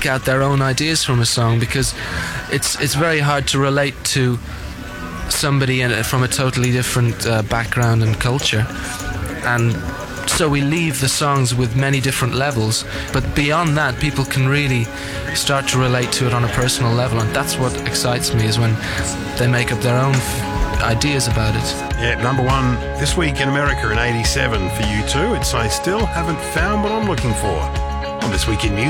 eke out their own ideas from a song, because it's very hard to relate to somebody from a totally different background and culture, and so we leave the songs with many different levels, but beyond that people can really start to relate to it on a personal level, and that's what excites me, is when they make up their own ideas about it. Yeah, number one this week in America in 87 for U2. It's I Still Haven't Found What I'm Looking For on This Week in Music.